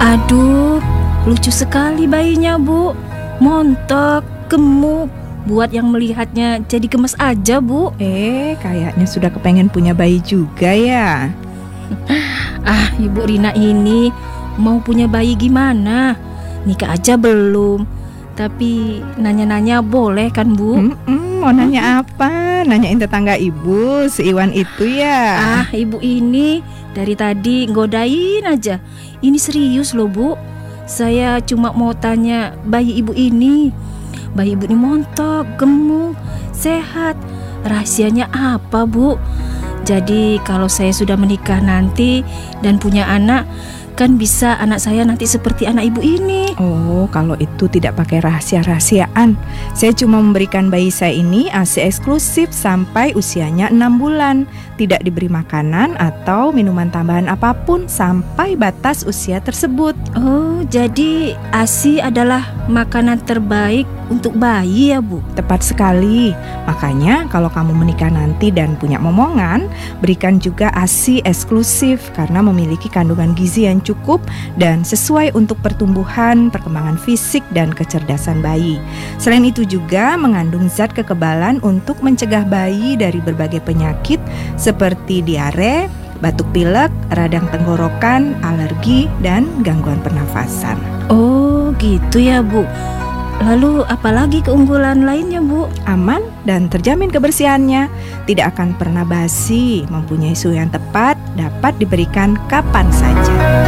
Aduh, lucu sekali bayinya, Bu. Montok, gemuk. Buat yang melihatnya jadi gemes aja, Bu. Kayaknya sudah kepengen punya bayi juga ya. Ibu Rina ini mau punya bayi gimana? Nikah aja belum. Tapi nanya-nanya boleh kan, Bu? Mau nanya apa? Nanyain tetangga ibu, si Iwan itu ya. Ibu ini dari tadi nggodain aja. Ini serius loh, Bu. Saya cuma mau tanya bayi ibu ini. Bayi ibu ini montok, gemuk, sehat. Rahasianya apa, Bu? Jadi kalau saya sudah menikah nanti dan punya anak, kan bisa anak saya nanti seperti anak ibu ini. Oh, kalau itu tidak pakai rahasia-rahasiaan. Saya cuma memberikan bayi saya ini ASI eksklusif sampai usianya 6 bulan. Tidak diberi makanan atau minuman tambahan apapun sampai batas usia tersebut. Oh, jadi ASI adalah makanan terbaik untuk bayi ya, Bu? Tepat sekali. Makanya kalau kamu menikah nanti dan punya momongan, berikan juga ASI eksklusif karena memiliki kandungan gizi yang cukup dan sesuai untuk pertumbuhan, perkembangan fisik, dan kecerdasan bayi. Selain itu juga mengandung zat kekebalan untuk mencegah bayi dari berbagai penyakit seperti diare, batuk pilek, radang tenggorokan, alergi, dan gangguan pernafasan. Oh, gitu ya, Bu. Lalu apalagi keunggulan lainnya, Bu? Aman dan terjamin kebersihannya, tidak akan pernah basi, mempunyai suhu yang tepat, dapat diberikan kapan saja.